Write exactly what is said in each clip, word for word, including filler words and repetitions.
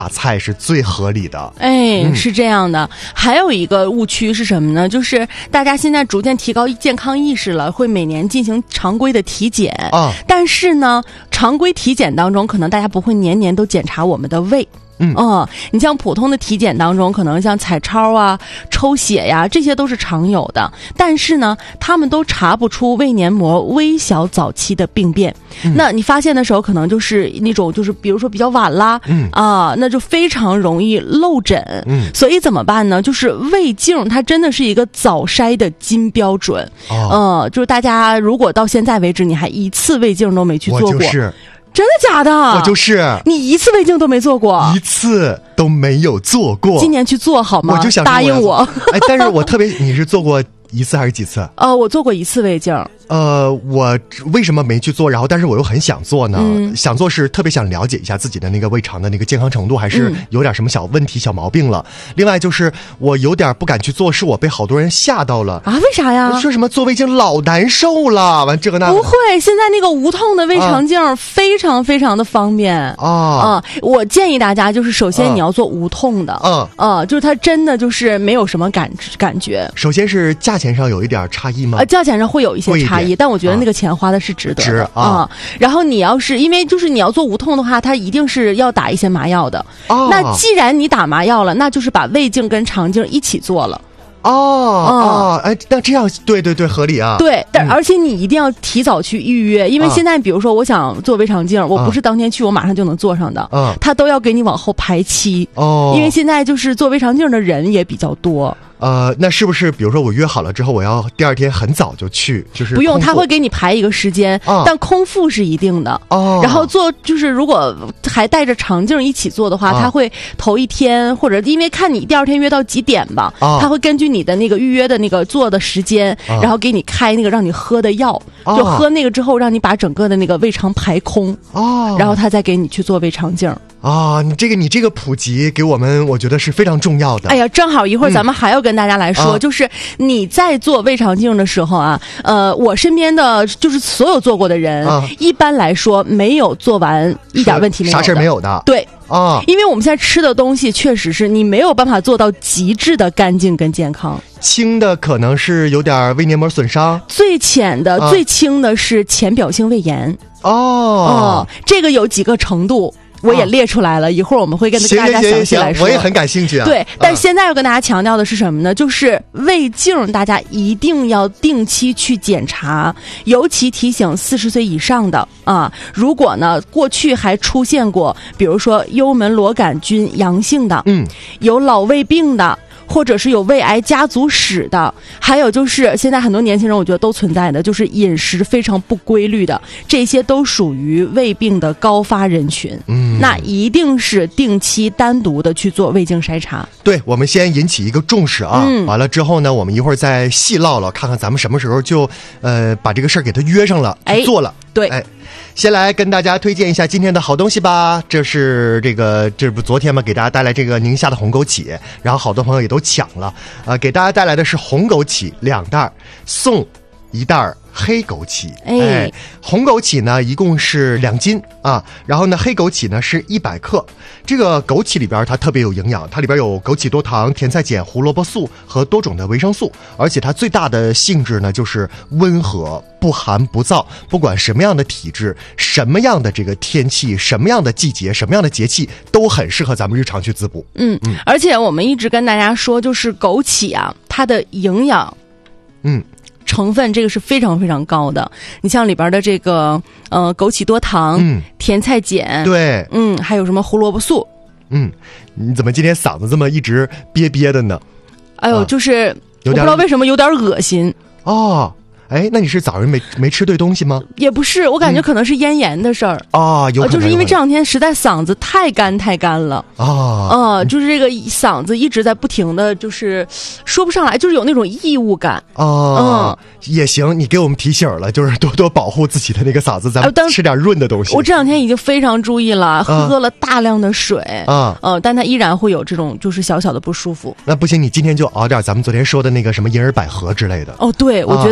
打菜是最合理的。 哎、嗯，是这样的。还有一个误区是什么呢？就是大家现在逐渐提高健康意识了，会每年进行常规的体检啊。但是呢，常规体检当中，可能大家不会年年都检查我们的胃。嗯，哦，你像普通的体检当中，可能像彩超啊、抽血呀，这些都是常有的。但是呢，他们都查不出胃黏膜微小早期的病变。嗯、那你发现的时候，可能就是那种就是比如说比较晚啦，嗯啊，那就非常容易漏诊。嗯，所以怎么办呢？就是胃镜它真的是一个早筛的金标准。哦，呃，就是大家如果到现在为止你还一次胃镜都没去做过， 我就是。 真的假的？ 我就是你一次胃镜都没做过， 一次都没有做过。 今年去做好吗？ 我就想答应我。 哎，但是我特别，你是做过一次还是几次？ 呃，我做过一次胃镜。 呃，我为什么没去做？然后，但是我又很想做呢？嗯、想做是特别想了解一下自己的那个胃肠的那个健康程度，还是有点什么小问题、小毛病了。嗯、另外就是我有点不敢去做，是我被好多人吓到了啊？为啥呀？ 说什么做胃镜老难受了，完这个那个。 不会，现在那个无痛的胃肠镜非常非常的方便啊啊！我建议大家就是首先你要做无痛的，嗯啊，就是它真的就是没有什么感感觉。 首先是价钱上有一点差异吗？ 呃，价钱上会有一些差异。但我觉得那个钱花的是值得的 啊, 啊。然后你要是因为就是你要做无痛的话，它一定是要打一些麻药的。啊、那既然你打麻药了，那就是把胃镜跟肠镜一起做了。 哦哦，哎，那这样对对对，合理啊。 对，但、嗯、而且你一定要提早去预约，因为现在比如说我想做胃肠镜，啊、我不是当天去，我马上就能做上的。嗯，他都要给你往后排期。哦，因为现在就是做胃肠镜的人也比较多。 呃，那是不是比如说我约好了之后，我要第二天很早就去？就是不用，他会给你排一个时间，啊、但空腹是一定的。哦，然后做就是如果还带着肠镜一起做的话，啊、他会头一天或者因为看你第二天约到几点吧，啊、他会根据你的那个预约的那个做的时间，啊、然后给你开那个让你喝的药，啊、就喝那个之后让你把整个的那个胃肠排空，哦，然后他再给你去做胃肠镜。 啊，你这个你这个普及给我们，我觉得是非常重要的。 哎呀，正好一会儿咱们还要跟大家来说，嗯、就是你在做胃肠镜的时候啊，呃，我身边的就是所有做过的人，啊、一般来说没有做完一点问题没有的， 啥事没有的。 对。啊，因为我们现在吃的东西确实是你没有办法做到极致的干净跟健康。 轻的可能是有点胃黏膜损伤， 最浅的、啊、最轻的是浅表性胃炎。哦，哦，这个有几个程度。我也列出来了，啊、一会儿我们会跟大家详细来说。 我也很感兴趣啊。 对，但现在要跟大家强调的是什么呢？就是胃镜，大家一定要定期去检查，尤其提醒四十岁以上的啊。如果呢过去还出现过，比如说幽门螺杆菌阳性的，嗯，有老胃病的。或者是有胃癌家族史的，还有就是现在很多年轻人我觉得都存在的，就是饮食非常不规律的，这些都属于胃病的高发人群。嗯，那一定是定期单独的去做胃镜筛查。 对，我们先引起一个重视啊，嗯、完了之后呢，我们一会儿再细唠唠，看看咱们什么时候就呃把这个事儿给它约上了，去做了。 哎、对， 哎。先来跟大家推荐一下今天的好东西吧，这是这个这不昨天嘛给大家带来这个宁夏的红枸杞，然后好多朋友也都抢了，呃，给大家带来的是红枸杞两袋，送一袋黑枸杞。哎，哎红枸杞呢一共是两斤啊，然后呢黑枸杞呢是一百克。这个枸杞里边它特别有营养，它里边有枸杞多糖、甜菜碱、胡萝卜素和多种的维生素，而且它最大的性质呢就是温和。不寒不燥，不管什么样的体质、什么样的这个天气、什么样的季节、什么样的节气，都很适合咱们日常去滋补。 嗯嗯，而且我们一直跟大家说，就是枸杞啊，它的营养，嗯。成分这个是非常非常高的，你像里边的这个呃枸杞多糖、嗯、甜菜碱，对，嗯，还有什么胡萝卜素， 嗯，你怎么今天嗓子这么一直憋憋的呢？ 哎呦，啊、就是我不知道为什么有点恶心哦。哎，那你是早上没没吃对东西吗？ 也不是，我感觉可能是咽炎的事儿啊、嗯，有可能， 就是因为这两天实在嗓子太干太干了啊，啊、呃，就是这个嗓子一直在不停的就是说不上来，就是有那种异物感啊。 嗯，也行，你给我们提醒了，就是多多保护自己的那个嗓子，咱们吃点润的东西。 我这两天已经非常注意了，喝了大量的水啊，呃，但它依然会有这种就是小小的不舒服。 那不行，你今天就熬点咱们昨天说的那个什么银耳百合之类的。 哦，对，我觉得今天回。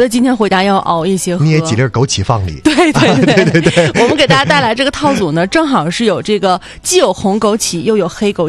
回家要熬一些喝。 捏几粒枸杞放里。 对对对、 啊、对对对。 我们给大家带来这个套组呢，正好是有这个既有红枸杞又有黑枸杞。